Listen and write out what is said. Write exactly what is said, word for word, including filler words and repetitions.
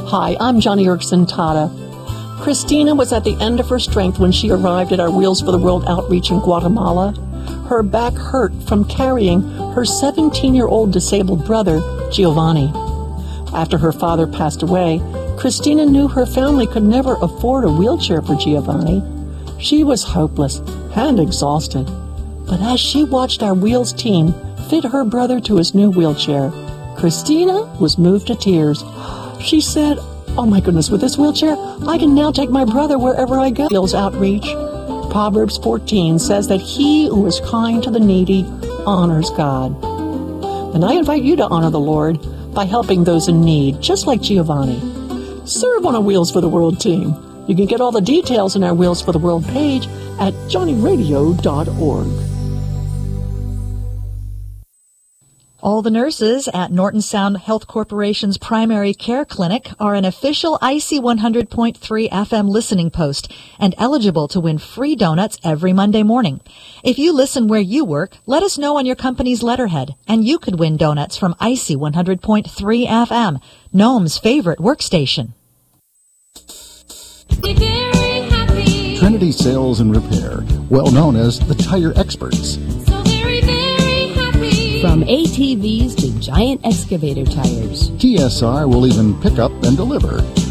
Hi, I'm Johnny Erickson Tata. Christina was at the end of her strength when she arrived at our Wheels for the World outreach in Guatemala. Her back hurt from carrying her seventeen-year-old disabled brother, Giovanni. After her father passed away, Christina knew her family could never afford a wheelchair for Giovanni. She was hopeless and exhausted. But as she watched our Wheels team fit her brother to his new wheelchair, Christina was moved to tears. She said, "Oh my goodness, with this wheelchair, I can now take my brother wherever I go." Wheels Outreach. Proverbs fourteen says that he who is kind to the needy honors God. And I invite you to honor the Lord by helping those in need, just like Giovanni. Serve on a Wheels for the World team. You can get all the details in our Wheels for the World page at johnny radio dot org. All the nurses at Norton Sound Health Corporation's primary care clinic are an official I C one hundred point three F M listening post and eligible to win free donuts every Monday morning. If you listen where you work, let us know on your company's letterhead, and you could win donuts from I C one hundred point three F M, Nome's favorite workstation. Be very happy. Trinity Sales and Repair, well known as the Tire Experts. So very, very happy. From A T Vs to giant excavator tires, T S R will even pick up and deliver.